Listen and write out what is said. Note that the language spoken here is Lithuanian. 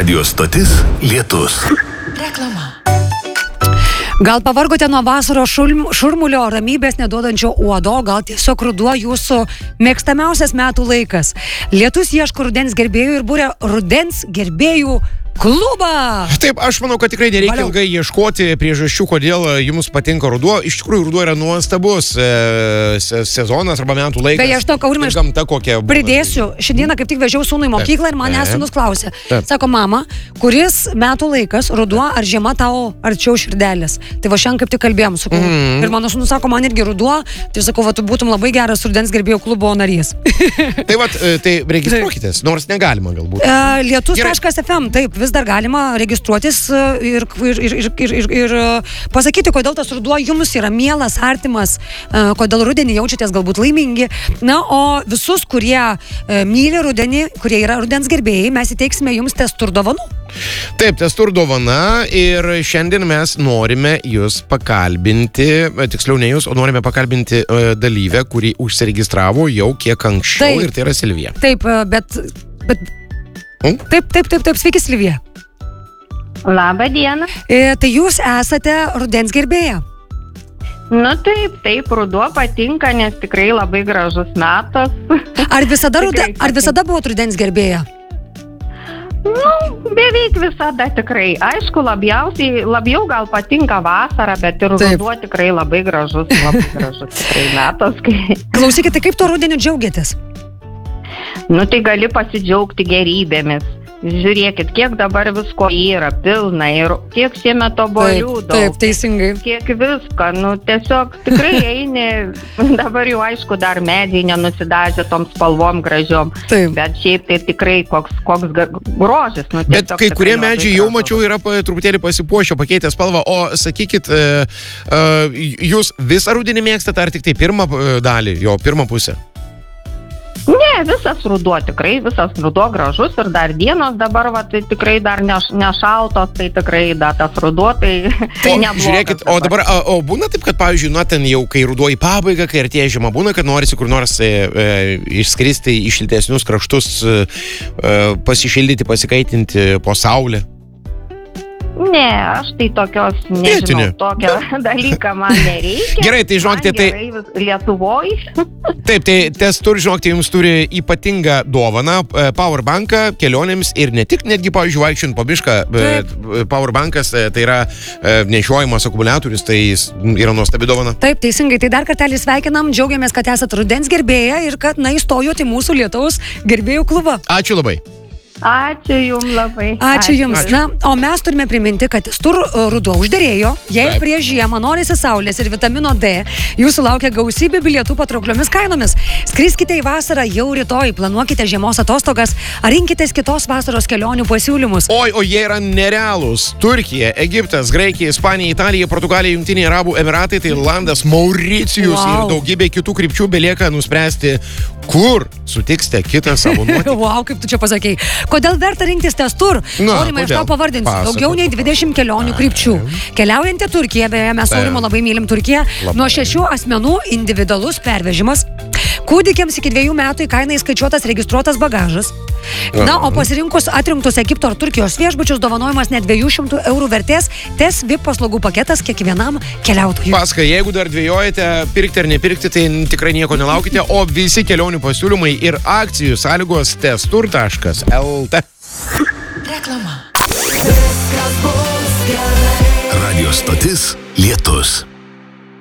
Radio stotis Lietus. Reklama. Gal pavargote nuo vasaros šurmulio, ramybės neduodančio uodo, gal tiesiog ruduo jūsų mėgstamiausias metų laikas. Lietus ieško rudens gerbėjų ir būrė rudens gerbėjų klubą. Taip, aš manau, kad tikrai nereikia ilgai ieškoti priežasčių, kodėl jums patinka ruduo. Iš tikrųjų, ruduo yra nuostabus sezonas arba metų laikas. Beje, aš to, Aurimai, gamta kokia. Pridėsiu, šiandieną kaip tik vežiau sūnų į mokyklą ir manęs sūnus klausė. Sako, mama, kuris metų laikas, ruduo ar žiema tau arčiau širdelės? Tai va šiandien kaip tik kalbėjom, sakau. Ir mano sūnus sako, man irgi ruduo, tai sakau, va, tu būtum labai geras rudens gerbėjų klubo narys. Tai va, tai registruokitės, nors negalima galbūt. Lietus.fm, taip, vis dar galima registruotis ir pasakyti, kodėl tas ruduo jums yra mielas, artimas, kodėl rudenį jaučiatės galbūt laimingi. Na, o visus, kurie myli rudenį, kurie yra rudens gerbėjai, mes įteiksime jums testur dovanų. Taip, testur dovana ir šiandien mes norime jūs pakalbinti, tiksliau ne jūs, o norime pakalbinti dalyvę, kuri užsiregistravo jau kiek anksčiau. Taip, ir tai yra Silvija. Taip, bet Taip, sveiki, Silvija. Labą dieną. Tai jūs esate rudens gerbėja? Nu taip, ruduo patinka, nes tikrai labai gražus metas. Ar visada buvot rudens gerbėja? Nu, beveik visada tikrai. Aišku, labiau gal patinka vasara, bet ir ruduo tikrai labai gražus tikrai metas. Klausykite, kaip to rudeniu džiaugiatės? Nu, tai gali pasidžiaugti gerybėmis. Žiūrėkit, kiek dabar visko yra pilna ir kiek šiemet obuolių daug. Taip, teisingai. Kiek visko, nu, tiesiog tikrai eini, dabar jau aišku, dar medžiai nenusidažė tom spalvom gražiom. Taip. Bet šiaip tai tikrai koks grožis. Nu, bet kai kurie medžiai jau mačiau yra truputėlį pasipuošę, pakeitę spalvą. O sakykit, jūs visą rudenį mėgstate ar tik tai pirmą dalį, jo pirmą pusę? Ne, visas ruduo gražus ir dar dienos dabar, va, tai tikrai dar nešaltos, tai tikrai tas ruduo, tai neblogas. Žiūrėkit, o dabar, būna taip, kad, pavyzdžiui, ten jau, kai ruduo į pabaigą, kai artėja žiema, būna, kad norisi kur nors išskristi į šiltesnius kraštus, pasišildyti, pasikaitinti po saulę? Ne, aš tai tokios, nežinau, tokio dalyką man nereikia. Gerai, tai žinokite, tai Lietuvoje. Taip, tai testur, žinokite, jums turi ypatingą dovaną, powerbanką kelionėms ir ne tik, netgi, pavyzdžiui, vaikščiant po mišką, powerbankas, tai yra nešiojimas akumuliatorius, tai yra nuostabi dovana. Taip, teisingai, tai dar kartelį sveikinam, džiaugiamės, kad esat rudens gerbėja ir kad, įstojot į mūsų Lietuvos gerbėjų klubą. Ačiū labai. Ačiū jums labai. Ačiū jums. Na, o mes turime priminti, kad testur ruduo užderėjo. Jei prieš žiemą norisi saulės ir vitamino D, jūsų laukia gausybė bilietų patraukliomis kainomis. Skriskite į vasarą jau rytoj, planuokite žiemos atostogas, ar rinkitės kitos vasaros kelionių pasiūlymus. O jie yra nerealūs. Turkija, Egiptas, Graikija, Ispanija, Italija, Portugalija, Jungtiniai Arabų Emiratai, Tailandas, Mauricijus ir daugybė kitų krypčių. Belieka nuspręsti, kur sutiksite kitą savo nuotykį. Wow, kaip tu čia pasakei. Kodėl verta rinktis testur? Aurimai, aš tau pavardinsiu. Daugiau nei 20 kelionių krypčių. Keliaujant į Turkiją, beje, mes Aurimo labai mylim Turkiją, nuo 6 asmenų individualus pervežimas. Kūdikiams iki 2 metų į kainą įskaičiuotas registruotas bagažas. Na, o pasirinkus atrinktus Egipto ar Turkijos viešbučius dovanojimas net 200 eurų vertės VIP paslaugų paketas kiekvienam keliautojui. Paska, jeigu dar dvejojate, pirkti ar nepirkti, tai tikrai nieko nelaukite, o visi kelionių pasiūlymai ir akcijų sąlygos testur.lt. Reklama. Radio stotis Lietus.